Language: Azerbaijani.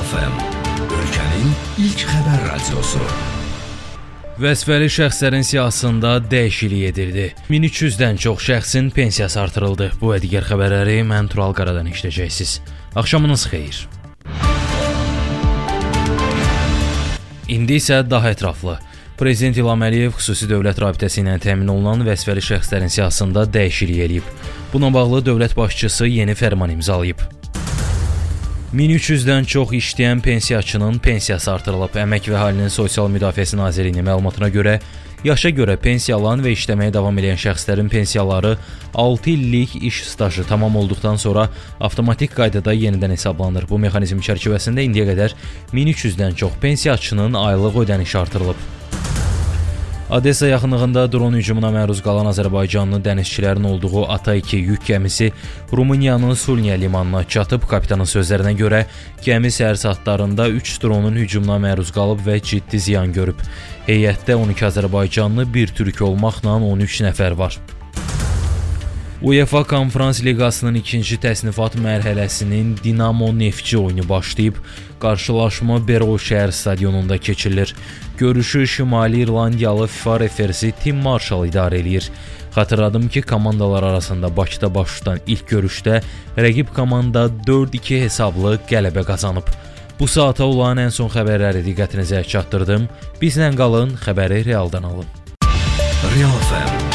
FM, ölkənin ilk xəbər radiosu. Vəzifəli şəxslərin siyahısında dəyişiklik edildi. 1300-dən çox şəxsin pensiyası artırıldı. Bu və digər xəbərləri mən Tural Qaradan eşidəcəksiniz. Axşamınız xeyir. İndi isə daha ətraflı. Prezident İlham Əliyev xüsusi dövlət rabitəsi ilə təmin olunan vəzifəli şəxslərin siyahısında dəyişiklik edib. Buna bağlı dövlət başçısı yeni fərman imzalayıb. 1300-dən çox işləyən pensiyaçının pensiyası artırılıb. Əmək və Əhalinin Sosial Müdafiəsi Nazirliyinin məlumatına görə, yaşa görə pensiya alan və işləməyə davam edən şəxslərin pensiyaları 6 illik iş stajı tamam olduqdan sonra avtomatik qaydada yenidən hesablanır. Bu mexanizm çərçivəsində indiyə qədər 1300-dən çox pensiyaçının aylıq ödənişi artırılıb. Odessa yaxınlığında dron hücumuna məruz qalan Azərbaycanlı dənizçilərin olduğu Ata-2 yük gəmisi Rumıniyanın Sulniya limanına çatıb. Kapitanın sözlərinə görə, gəmi səhər saatlarında 3 dronun hücumuna məruz qalıb və ciddi ziyan görüb. Heyətdə 12 Azərbaycanlı, bir türk olmaqla 13 nəfər var. UEFA Konferans Liqasının ikinci təsnifat mərhələsinin Dinamo Neftçi oyunu başlayıb. Qarşılaşma Berol şəhər stadionunda keçirilir. Görüşü Şimali İrlandiyalı FIFA referisi Tim Marshall idarə eləyir. Xatırladım ki, komandalar arasında Bakıda baş tutan ilk görüşdə rəqib komanda 4-2 hesablı qələbə qazanıb. Bu saata olan ən son xəbərləri diqqətinizə çatdırdım. Bizlə qalın, xəbəri realdan alın. Real FM